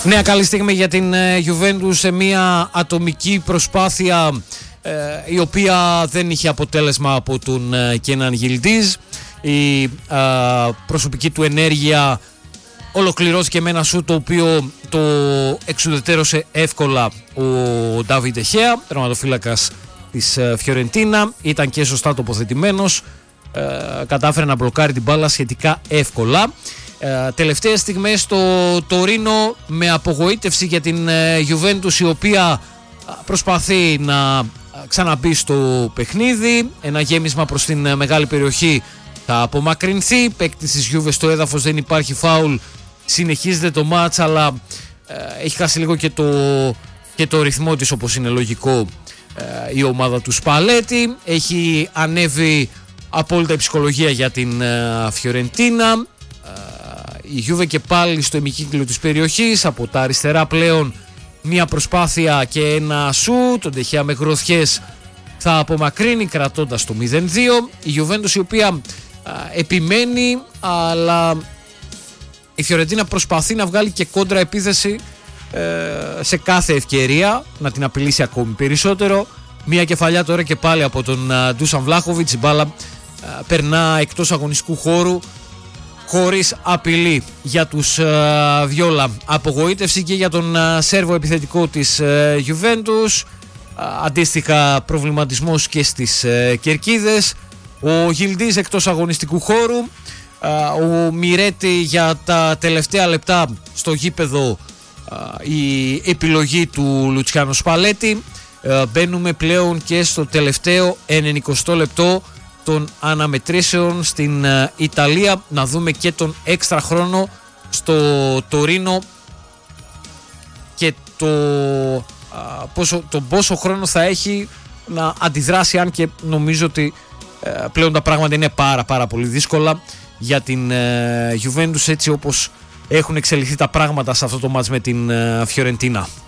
Νέα καλή στιγμή για την Juventus σε μια ατομική προσπάθεια η οποία δεν είχε αποτέλεσμα από τον Κέναν Γιλντίζ. Η προσωπική του ενέργεια ολοκληρώθηκε με ένα σούτ το οποίο το εξουδετερώσε εύκολα ο Ντάβιντ De Gea, τερματοφύλακας της Φιωρεντίνα. Ήταν και σωστά τοποθετημένος, κατάφερε να μπλοκάρει την μπάλα σχετικά εύκολα. Τελευταίες στιγμές το Τορίνο με απογοήτευση για την Juventus, η οποία προσπαθεί να ξαναμπεί στο παιχνίδι. Ένα γέμισμα προς την μεγάλη περιοχή θα απομακρυνθεί. Παίκτης της Juve στο έδαφος, δεν υπάρχει φάουλ, συνεχίζεται το μάτς, αλλά έχει χάσει λίγο και το ρυθμό της, όπως είναι λογικό, η ομάδα του Σπαλέτη. Έχει ανέβει απόλυτα η ψυχολογία για την Φιωρεντίνα. Η Juve και πάλι στο ημικύκλιο της περιοχής, από τα αριστερά πλέον μια προσπάθεια και ένα σουτ. Τον De Gea με γροθιές θα απομακρύνει κρατώντας το 0-2. Η Juventus η οποία επιμένει, αλλά η Φιωρεντίνα προσπαθεί να βγάλει και κόντρα επίθεση σε κάθε ευκαιρία, να την απειλήσει ακόμη περισσότερο. Μια κεφαλιά τώρα και πάλι από τον Ντούσαν Βλάχοβιτς. Η μπάλα περνά εκτός αγωνιστικού χώρου χωρίς απειλή για τους Βιόλα. Απογοήτευση και για τον Σέρβο επιθετικό της Juventus. Αντίστοιχα προβληματισμός και στις κερκίδες. Ο Γιλντίζ εκτός αγωνιστικού χώρου. Ο Μιρέτη για τα τελευταία λεπτά στο γήπεδο, η επιλογή του Λουτσιάνο Σπαλέτη. Μπαίνουμε πλέον και στο τελευταίο 90 λεπτό των αναμετρήσεων στην Ιταλία. Να δούμε και τον έξτρα χρόνο στο Τορίνο και τον πόσο χρόνο θα έχει να αντιδράσει, αν και νομίζω ότι πλέον τα πράγματα είναι πάρα πολύ δύσκολα για την Juventus, έτσι όπως έχουν εξελιχθεί τα πράγματα σε αυτό το μάτς με την Φιωρεντίνα.